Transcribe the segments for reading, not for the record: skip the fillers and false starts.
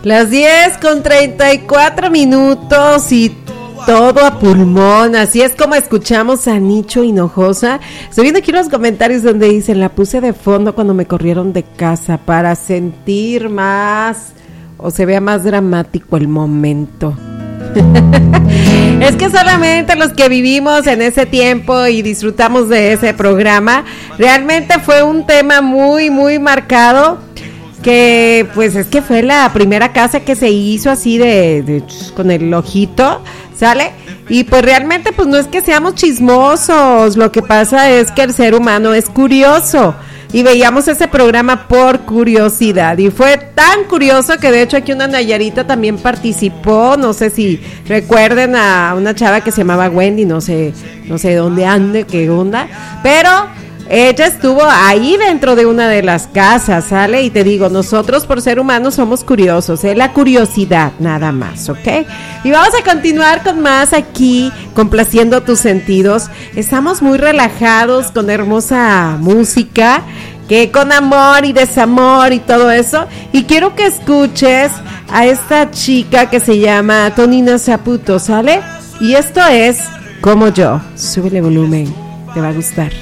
Las 10:34 y todo a pulmón, así es como escuchamos a Nicho Hinojosa. Estoy viendo aquí unos comentarios donde dicen, la puse de fondo cuando me corrieron de casa para sentir más, o se vea más dramático el momento. Es que solamente los que vivimos en ese tiempo y disfrutamos de ese programa, realmente fue un tema muy, muy marcado, que pues es que fue la primera casa que se hizo así de con el ojito, ¿sale? Y pues realmente pues no es que seamos chismosos, lo que pasa es que el ser humano es curioso y veíamos ese programa por curiosidad y fue tan curioso que de hecho aquí una Nayarita también participó, no sé si recuerden a una chava que se llamaba Wendy, no sé dónde ande, qué onda, pero ella estuvo ahí dentro de una de las casas, ¿sale? Y te digo, nosotros por ser humanos somos curiosos, la curiosidad nada más, ¿ok? Y vamos a continuar con más aquí, complaciendo tus sentidos. Estamos muy relajados con hermosa música, que con amor y desamor y todo eso. Y quiero que escuches a esta chica que se llama Tonina Saputo, ¿sale? Y esto es Como Yo. Súbele volumen, te va a gustar.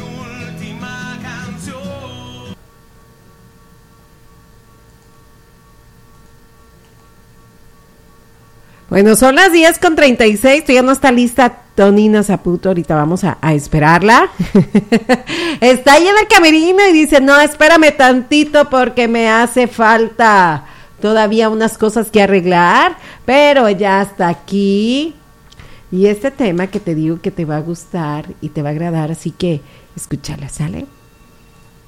Bueno, son las 10:36, todavía no está lista Tonina Saputo, ahorita vamos a esperarla. Está ahí en el camerino y dice, no, espérame tantito porque me hace falta todavía unas cosas que arreglar, pero ya está aquí. Y este tema que te digo que te va a gustar y te va a agradar, así que escúchala, ¿sale?